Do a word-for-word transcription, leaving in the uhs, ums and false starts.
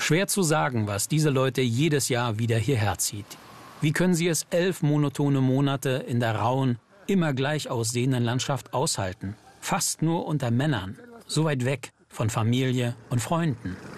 Schwer zu sagen, was diese Leute jedes Jahr wieder hierher zieht. Wie können sie es elf monotone Monate in der rauen, immer gleich aussehenden Landschaft aushalten? Fast nur unter Männern, so weit weg von Familie und Freunden.